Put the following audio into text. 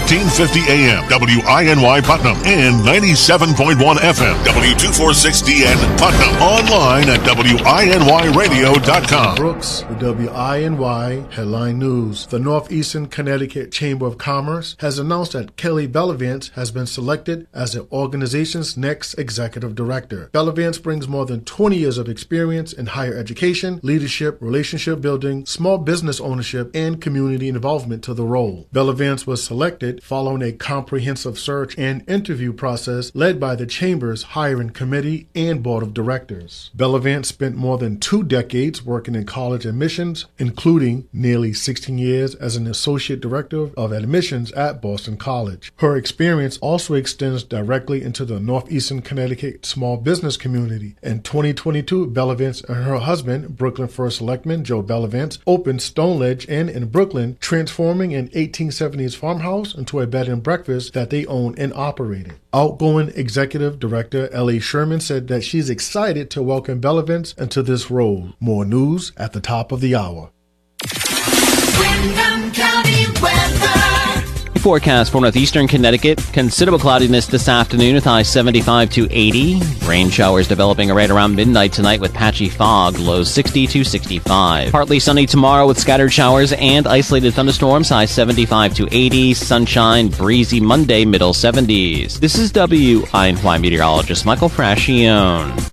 1450 AM, WINY Putnam, and 97.1 FM, W246DN Putnam. Online at WINYradio.com. Brooks, the WINY Headline News. The Northeastern Connecticut Chamber of Commerce has announced that Kelly Bellavance has been selected as the organization's next executive director. Bellavance brings more than 20 years of experience in higher education, leadership, relationship building, small business ownership, and community involvement to the role. Bellavance was selected following a comprehensive search and interview process led by the Chamber's hiring committee and board of directors. Bellavance spent more than 2 decades working in college admissions, including nearly 16 years as an associate director of admissions at Boston College. Her experience also extends directly into the Northeastern Connecticut small business community. In 2022, Bellavance and her husband, Brooklyn First Selectman Joe Bellavance, opened Stoneledge Inn in Brooklyn, transforming an 1870s farmhouse into a bed and breakfast that they own and operated. Outgoing Executive Director Ellie Sherman said that she's excited to welcome Bellavance into this role. More news at the top of the hour. Windham County weather. Forecast for northeastern Connecticut. Considerable cloudiness this afternoon with highs 75 to 80. Rain showers developing right around midnight tonight with patchy fog. Lows 60 to 65. Partly sunny tomorrow with scattered showers and isolated thunderstorms. Highs 75 to 80. Sunshine, breezy Monday, middle 70s. This is WINY meteorologist Michael Frascione.